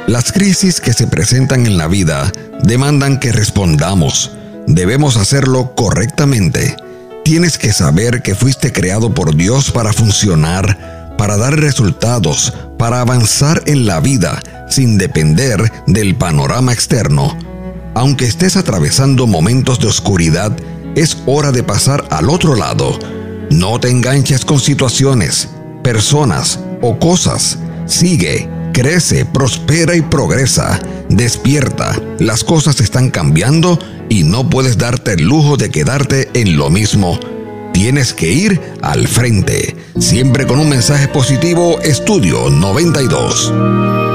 Las crisis que se presentan en la vida demandan que respondamos. Debemos hacerlo correctamente. Tienes que saber que fuiste creado por Dios para funcionar, para dar resultados, para avanzar en la vida sin depender del panorama externo. Aunque estés atravesando momentos de oscuridad, es hora de pasar al otro lado. No te enganches con situaciones, personas o cosas. Sigue, crece, prospera y progresa. Despierta, las cosas están cambiando y no puedes darte el lujo de quedarte en lo mismo. Tienes que ir al frente. Siempre con un mensaje positivo, Estudio 92.